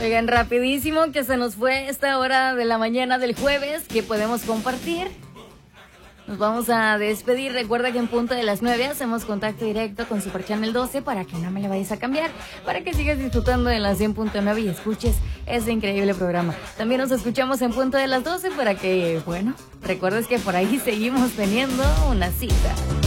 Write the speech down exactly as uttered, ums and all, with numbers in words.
Oigan, rapidísimo que se nos fue esta hora de la mañana del jueves que podemos compartir. Nos vamos a despedir. Recuerda que en punto de las nueve hacemos contacto directo con Super Channel doce para que no me le vayas a cambiar, para que sigas disfrutando de la cien punto nueve y escuches ese increíble programa. También nos escuchamos en punto de las doce para que, bueno, recuerdes que por ahí seguimos teniendo una cita.